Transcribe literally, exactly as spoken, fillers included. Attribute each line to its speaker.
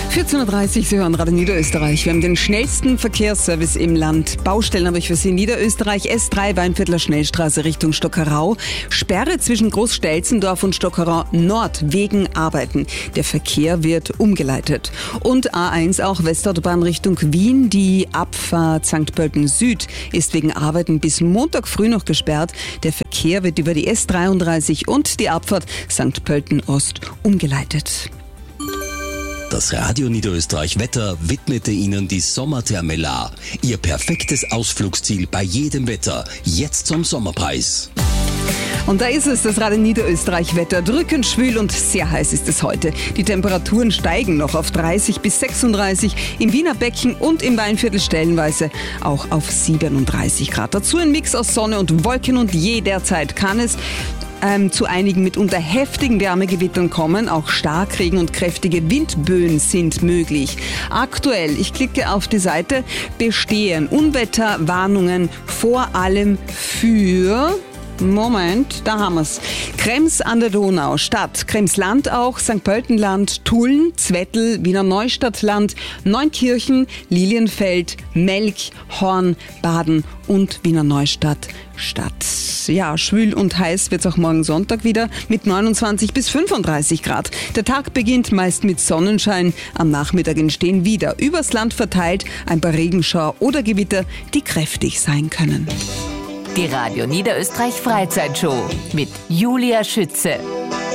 Speaker 1: vierzehn Uhr dreißig, Sie hören Radio Niederösterreich. Wir haben den schnellsten Verkehrsservice im Land. Baustellen habe ich für Sie in Niederösterreich. S drei Weinviertler Schnellstraße Richtung Stockerau. Sperre zwischen Großstelzendorf und Stockerau Nord wegen Arbeiten. Der Verkehr wird umgeleitet. Und A eins auch Westautobahn Richtung Wien. Die Abfahrt Sankt Pölten Süd ist wegen Arbeiten bis Montag früh noch gesperrt. Der Verkehr wird über die S dreiunddreißig und die Abfahrt Sankt Pölten Ost umgeleitet.
Speaker 2: Das Radio Niederösterreich Wetter widmete Ihnen die Sommerthermela. Ihr perfektes Ausflugsziel bei jedem Wetter. Jetzt zum Sommerpreis.
Speaker 1: Und da ist es, das Radio Niederösterreich Wetter. Drückend schwül und sehr heiß ist es heute. Die Temperaturen steigen noch auf dreißig bis sechsunddreißig, im Wiener Becken und im Weinviertel stellenweise auch auf siebenunddreißig Grad. Dazu ein Mix aus Sonne und Wolken und jederzeit kann es Ähm, zu einigen mitunter heftigen Wärmegewittern kommen. Auch Starkregen und kräftige Windböen sind möglich. Aktuell, ich klicke auf die Seite, bestehen Unwetterwarnungen vor allem für... Moment, da haben wir's. Krems an der Donau, Stadt, Kremsland auch, Sankt Pöltenland, Tulln, Zwettl, Wiener Neustadtland, Neunkirchen, Lilienfeld, Melk, Horn, Baden und Wiener Neustadt Stadt. Ja, schwül und heiß wird's auch morgen Sonntag wieder mit neunundzwanzig bis fünfunddreißig Grad. Der Tag beginnt meist mit Sonnenschein. Am Nachmittag entstehen wieder übers Land verteilt ein paar Regenschauer oder Gewitter, die kräftig sein können.
Speaker 3: Die Radio Niederösterreich Freizeitshow mit Julia Schütze.